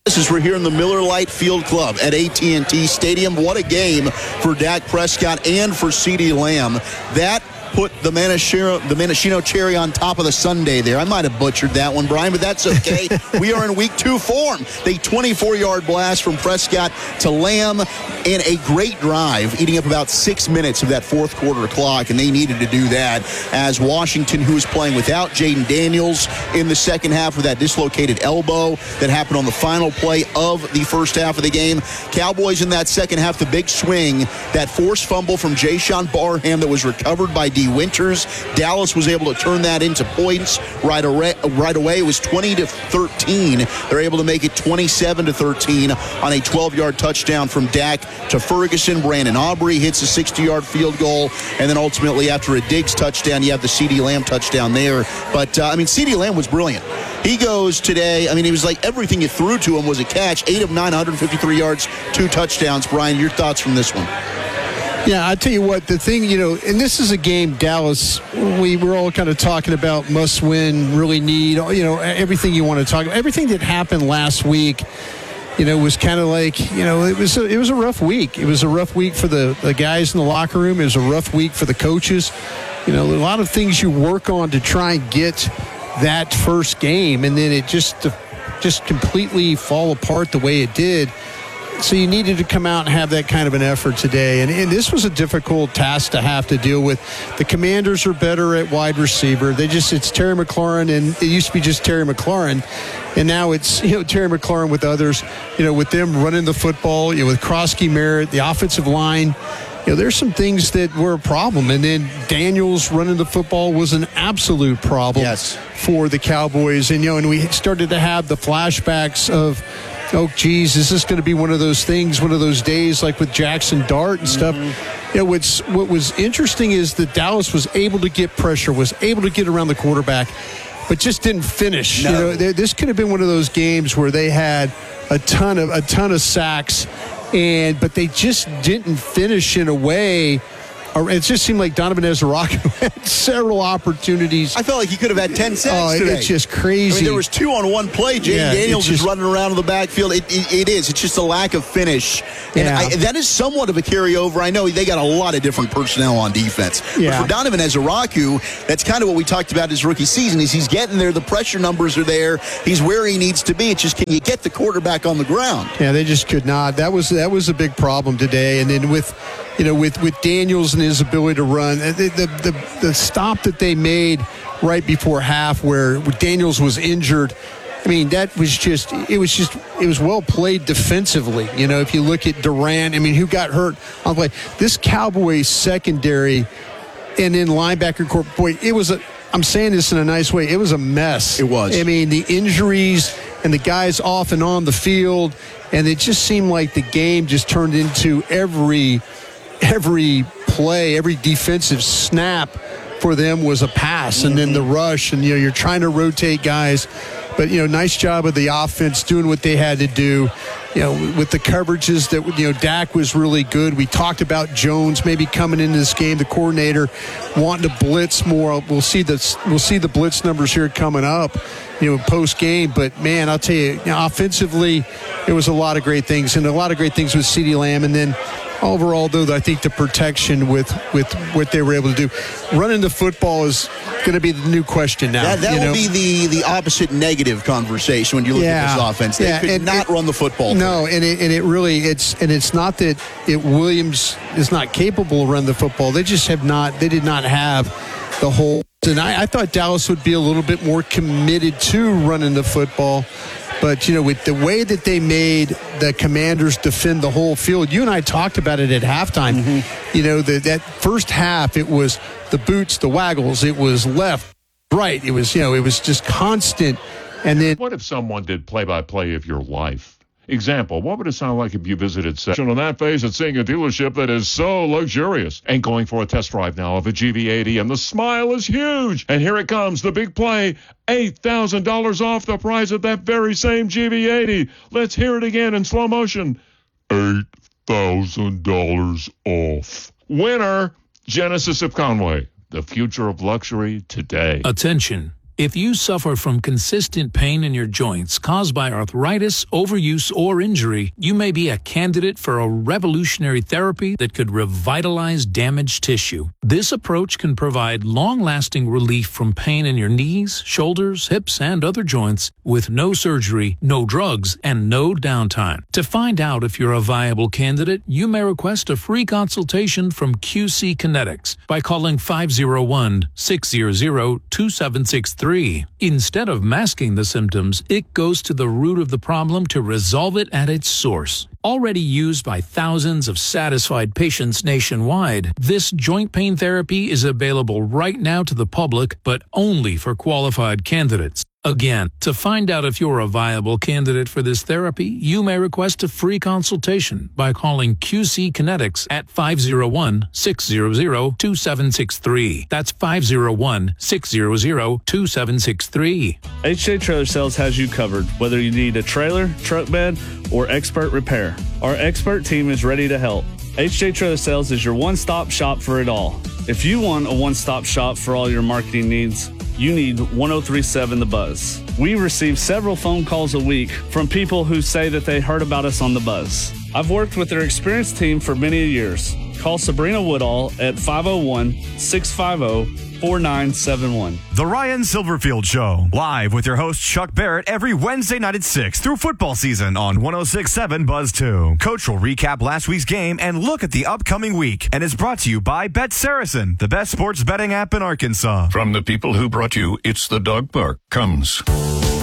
We're here in the Miller Lite Field Club at AT&T Stadium. What a game for Dak Prescott and for CeeDee Lamb. That put the maraschino cherry on top of the sundae there. I might have butchered that one, Brian, but that's okay. We are in week 2 form. The 24-yard blast from Prescott to Lamb and a great drive, eating up about 6 minutes of that fourth quarter clock, and they needed to do that as Washington, who was playing without Jaden Daniels in the second half with that dislocated elbow that happened on the final play of the first half of the game. Cowboys in that second half, the big swing, that forced fumble from Jayshon Barham that was recovered by D. Winters. Dallas was able to turn that into points right away. It was 20-13. They're able to make it 27-13 on a 12-yard touchdown from Dak to Ferguson. Brandon Aubrey hits a 60-yard field goal, and then ultimately after a Diggs touchdown, you have the CeeDee Lamb touchdown there. But, CeeDee Lamb was brilliant. He goes today, he was like everything you threw to him was a catch. 8 of 9, 153 yards, 2 touchdowns. Brian, your thoughts from this one? Yeah, I tell you what, the thing, and this is a game, Dallas, we were all kind of talking about must win, really need, everything you want to talk about. Everything that happened last week, was kind of like, it was a rough week. It was a rough week for the guys in the locker room. It was a rough week for the coaches. A lot of things you work on to try and get that first game, and then it just completely fall apart the way it did. So you needed to come out and have that kind of an effort today. And this was a difficult task to have to deal with. The Commanders are better at wide receiver. It's Terry McLaurin, and it used to be just Terry McLaurin. And now it's, Terry McLaurin with others, with them running the football, with Krosky Merritt, the offensive line. There's some things that were a problem. And then Daniels running the football was an absolute problem for the Cowboys. And, and we started to have the flashbacks of, oh, geez, is this going to be one of those things, one of those days like with Jackson Dart and stuff? What was interesting is that Dallas was able to get pressure, was able to get around the quarterback, but just didn't finish. No. This could have been one of those games where they had a ton of sacks, but they just didn't finish in a way. It just seemed like Donovan Ezra-Rocco had several opportunities. I felt like he could have had 10 sacks today. It's just crazy. There was 2 on one play. Jaden Daniels is running around in the backfield. It is. It's just a lack of finish. And that is somewhat of a carryover. I know they got a lot of different personnel on defense. But for Donovan Ezra-Rocco, that's kind of what we talked about his rookie season, is he's getting there. The pressure numbers are there. He's where he needs to be. It's just, can you get the quarterback on the ground? Yeah, they just could not. That was a big problem today. And then with Daniels and his ability to run, the stop that they made right before half where Daniels was injured, that was well played defensively. If you look at Durant, who got hurt on the play. This Cowboys secondary and then linebacker corps, I'm saying this in a nice way, it was a mess. It was. The injuries and the guys off and on the field, and it just seemed like the game just turned into every play, every defensive snap for them was a pass, and then the rush, and you're trying to rotate guys. But nice job of the offense doing what they had to do. With the coverages that Dak was really good. We talked about Jones maybe coming into this game, the coordinator wanting to blitz more. We'll see the blitz numbers here coming up, post game. But man, I'll tell you, offensively, there was a lot of great things, and a lot of great things with CeeDee Lamb, and then. Overall, though, I think the protection with what they were able to do, running the football is going to be the new question now. That will be the opposite negative conversation when you look at this offense. They could not run the football. No, it's not that Williams is not capable of running the football. They just did not have the whole. And I thought Dallas would be a little bit more committed to running the football. But, with the way that they made the Commanders defend the whole field, you and I talked about it at halftime. Mm-hmm. That first half, it was the boots, the waggles, it was left, right. It was just constant. And then. What if someone did play-by-play of your life? Example, what would it sound like if you visited section on that phase and seeing a dealership that is so luxurious and going for a test drive now of a GV80 and the smile is huge. And here it comes, the big play, $8,000 off the price of that very same GV80. Let's hear it again in slow motion. $8,000 off. Winner, Genesis of Conway. The future of luxury today. Attention. If you suffer from consistent pain in your joints caused by arthritis, overuse, or injury, you may be a candidate for a revolutionary therapy that could revitalize damaged tissue. This approach can provide long-lasting relief from pain in your knees, shoulders, hips, and other joints with no surgery, no drugs, and no downtime. To find out if you're a viable candidate, you may request a free consultation from QC Kinetics by calling 501-600-2763. Instead of masking the symptoms, it goes to the root of the problem to resolve it at its source. Already used by thousands of satisfied patients nationwide, this joint pain therapy is available right now to the public, but only for qualified candidates. Again, to find out if you're a viable candidate for this therapy, you may request a free consultation by calling QC Kinetics at 501-600-2763. That's 501-600-2763. HJ Trailer Sales has you covered, whether you need a trailer, truck bed, or expert repair. Our expert team is ready to help. HJ Trailer Sales is your one-stop shop for it all. If you want a one-stop shop for all your marketing needs, you need 103.7 The Buzz. We receive several phone calls a week from people who say that they heard about us on The Buzz. I've worked with their experienced team for many years. Call Sabrina Woodall at 501-650-4971. The Ryan Silverfield Show, live with your host Chuck Barrett every Wednesday night at 6 through football season on 106.7 Buzz 2. Coach will recap last week's game and look at the upcoming week, and is brought to you by Bet Saracen, the best sports betting app in Arkansas. From the people who brought you It's the Dog Park comes